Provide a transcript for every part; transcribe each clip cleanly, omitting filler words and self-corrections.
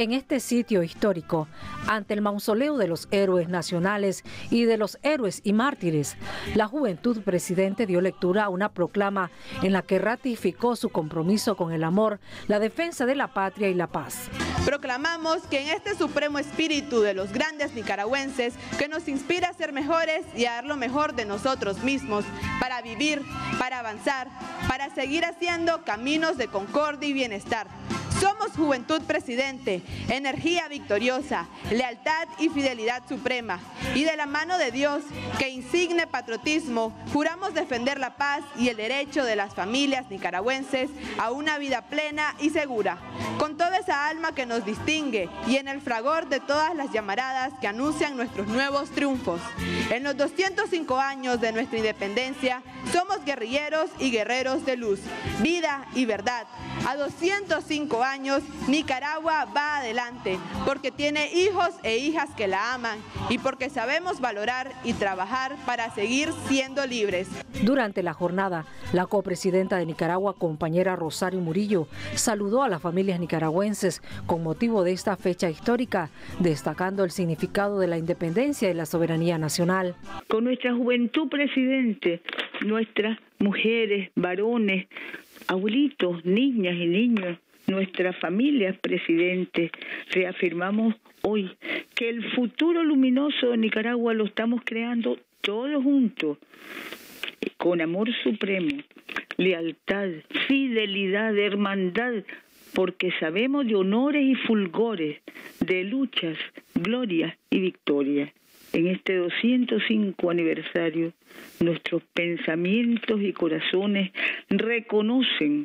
En este sitio histórico, ante el mausoleo de los héroes nacionales y de los héroes y mártires, la Juventud Presidente dio lectura a una proclama en la que ratificó su compromiso con el amor, la defensa de la patria y la paz. Proclamamos que en este supremo espíritu de los grandes nicaragüenses que nos inspira a ser mejores y a dar lo mejor de nosotros mismos para vivir, para avanzar, para seguir haciendo caminos de concordia y bienestar. Somos Juventud Presidente, energía victoriosa, lealtad y fidelidad suprema. Y de la mano de Dios, que insigne patriotismo, juramos defender la paz y el derecho de las familias nicaragüenses a una vida plena y segura. Con toda esa alma que nos distingue y en el fragor de todas las llamaradas que anuncian nuestros nuevos triunfos. En los 205 años de nuestra independencia, somos guerrilleros y guerreros de luz, vida y verdad. A 205 años, Nicaragua va adelante, porque tiene hijos e hijas que la aman y porque sabemos valorar y trabajar para seguir siendo libres. Durante la jornada, la copresidenta de Nicaragua, compañera Rosario Murillo, saludó a las familias nicaragüenses con motivo de esta fecha histórica, destacando el significado de la independencia y la soberanía nacional. Con nuestra Juventud Presidente, nuestras mujeres, varones, abuelitos, niñas y niños, nuestras familias Presidente, reafirmamos hoy que el futuro luminoso de Nicaragua lo estamos creando todos juntos, con amor supremo, lealtad, fidelidad, hermandad, porque sabemos de honores y fulgores, de luchas, glorias y victorias. En este 205 aniversario, nuestros pensamientos y corazones reconocen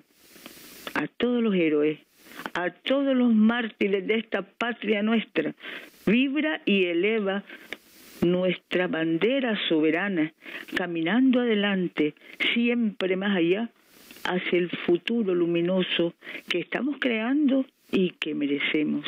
a todos los héroes, a todos los mártires de esta patria nuestra. Vibra y eleva nuestra bandera soberana, caminando adelante, siempre más allá, hacia el futuro luminoso que estamos creando y que merecemos.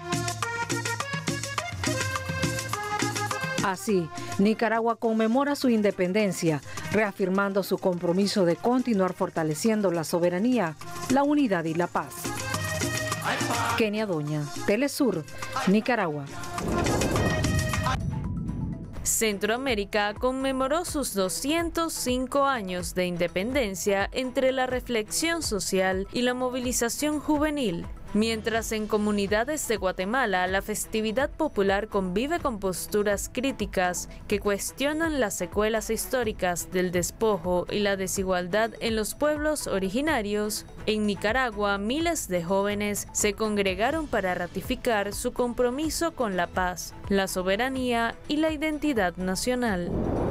Así, Nicaragua conmemora su independencia, reafirmando su compromiso de continuar fortaleciendo la soberanía, la unidad y la paz. Kenia Doña, Telesur, Nicaragua. Centroamérica conmemoró sus 205 años de independencia entre la reflexión social y la movilización juvenil. Mientras en comunidades de Guatemala la festividad popular convive con posturas críticas que cuestionan las secuelas históricas del despojo y la desigualdad en los pueblos originarios, en Nicaragua miles de jóvenes se congregaron para ratificar su compromiso con la paz, la soberanía y la identidad nacional.